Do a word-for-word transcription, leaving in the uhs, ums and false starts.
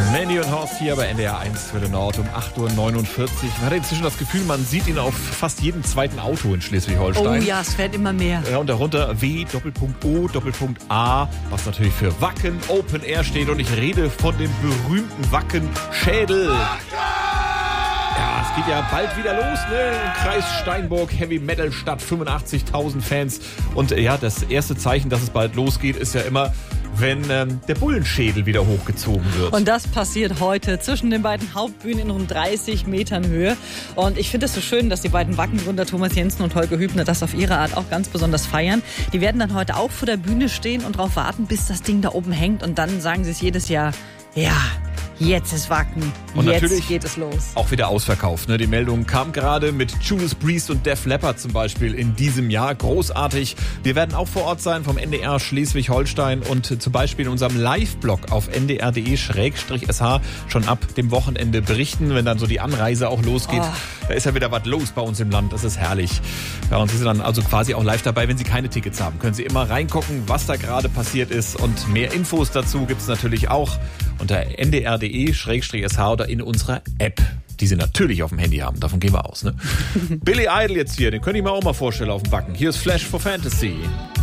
Mandy und Horst hier bei N D R eins für den Nord um acht Uhr neunundvierzig. Man hat inzwischen das Gefühl, man sieht ihn auf fast jedem zweiten Auto in Schleswig-Holstein. Oh ja, es fährt immer mehr. Ja, und darunter W, Doppelpunkt O, Doppelpunkt A, was natürlich für Wacken Open Air steht. Und ich rede von dem berühmten Wacken-Schädel. Ja, es geht ja bald wieder los, ne? Im Kreis Steinburg, Heavy Metal Stadt, fünfundachtzigtausend Fans. Und ja, das erste Zeichen, dass es bald losgeht, ist ja immer, wenn ähm, der Bullenschädel wieder hochgezogen wird. Und das passiert heute zwischen den beiden Hauptbühnen in rund dreißig Metern Höhe. Und ich finde es so schön, dass die beiden Wackengründer Thomas Jensen und Holger Hübner das auf ihre Art auch ganz besonders feiern. Die werden dann heute auch vor der Bühne stehen und darauf warten, bis das Ding da oben hängt. Und dann sagen sie es jedes Jahr, ja, jetzt ist Wacken, und jetzt geht es los. Auch wieder ausverkauft. Ne? Die Meldung kam gerade mit Judas Priest und Def Leppard zum Beispiel in diesem Jahr. Großartig. Wir werden auch vor Ort sein vom N D R Schleswig-Holstein und zum Beispiel in unserem Live-Blog auf n d r punkt d e slash s h schon ab dem Wochenende berichten, wenn dann so die Anreise auch losgeht. Oh. Da ist ja wieder was los bei uns im Land. Das ist herrlich. Ja, und Sie sind dann also quasi auch live dabei. Wenn Sie keine Tickets haben, können Sie immer reingucken, was da gerade passiert ist. Und mehr Infos dazu gibt es natürlich auch unter n d r punkt d e slash s h oder in unserer App, die Sie natürlich auf dem Handy haben. Davon gehen wir aus. Ne? Billy Idol jetzt hier, den könnte ich mir auch mal vorstellen auf dem Backen. Hier ist Flash for Fantasy.